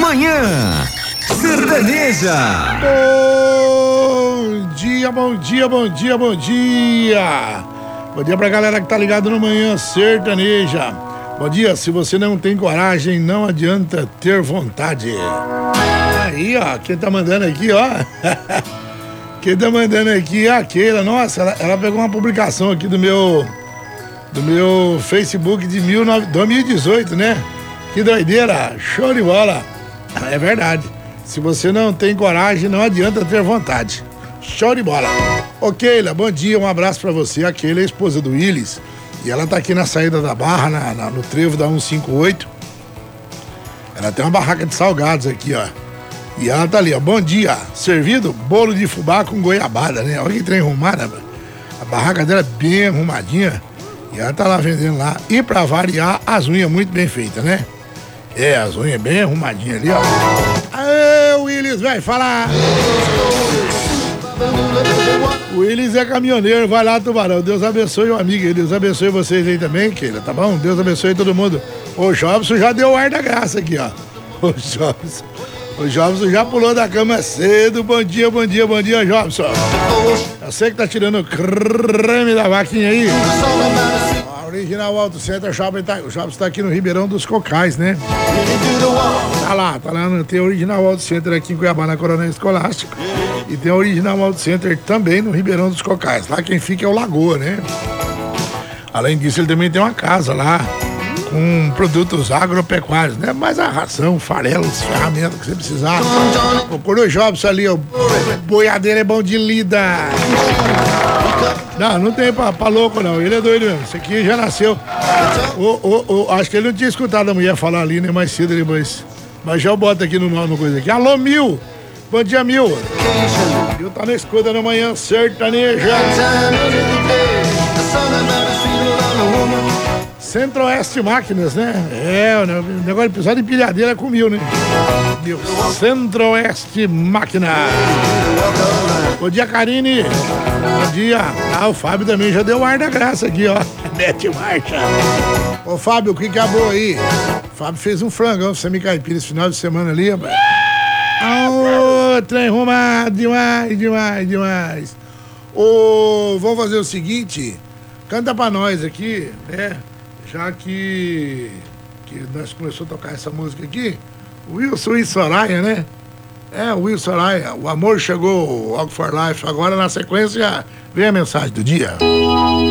Manhã Sertaneja. Bom dia, bom dia, bom dia, bom dia. Bom dia pra galera que tá ligado no Manhã Sertaneja. Bom dia, se você não tem coragem, não adianta ter vontade. Aí, ó, quem tá mandando aqui, ó. Quem tá mandando aqui é a Keila. Nossa, ela pegou uma publicação aqui do meu Facebook de 2018, né? Que doideira, show de bola. É verdade. Se você não tem coragem, não adianta ter vontade. Show de bola. Ô Keila, bom dia, um abraço pra você. A Keila é a esposa do Willis. E ela tá aqui na saída da Barra, no trevo da 158. Ela tem uma barraca de salgados aqui, ó. E ela tá ali, ó. Bom dia. Servido bolo de fubá com goiabada, né? Olha que trem arrumada, mano. A barraca dela é bem arrumadinha. E ela tá lá vendendo lá. E pra variar, as unhas muito bem feitas, né? É, as unhas bem arrumadinhas ali, ó. Aê, o Willis vai falar. O Willis é caminhoneiro, vai lá, Tubarão. Deus abençoe o amigo, Deus abençoe vocês aí também, querida, tá bom? Deus abençoe todo mundo. O Jobson já deu o ar da graça aqui, ó. O Jobson já pulou da cama cedo. Bom dia, bom dia, bom dia, Jobson. Eu sei que tá tirando o creme da vaquinha aí. A Original Auto Center Shopping o Jobson tá aqui no Ribeirão dos Cocais, né? Tá lá, tem a Original Auto Center aqui em Cuiabá, na Coronel Escolástico. E tem a Original Auto Center também no Ribeirão dos Cocais. Lá quem fica é o Lagoa, né? Além disso, ele também tem uma casa lá com produtos agropecuários, né? Mas a ração, farelos, ferramentas que você precisar. Procura o Jobson ali, o boiadeiro é bom de lida. Não tem pra louco não, ele é doido mesmo. Esse aqui já nasceu. Acho que ele não tinha escutado a mulher falar ali, né? Mais cedo depois. Mas já eu boto aqui no coisa aqui. Alô, Mil! Bom dia, Mil! Mil tá na escuta no Manhã Sertaneja. Centro-Oeste Máquinas, né? É, o negócio de precisar de empilhadeira é com Mil, né? Mil. Centro-Oeste Máquinas. Bom dia, Karine. Bom dia. Ah, o Fábio também já deu o ar da graça aqui, ó. Mete marcha. Ô, Fábio, o que acabou aí? O Fábio fez um frangão pra você me caipira esse final de semana ali, rapaz. Ô, trem arrumado, demais. Ô, vamos fazer o seguinte, canta pra nós aqui, né? Já que nós começamos a tocar essa música aqui, o Wilson e Soraya, né? É, o Wilson Soraya, o amor chegou, Walk for Life. Agora, na sequência, vem a mensagem do dia.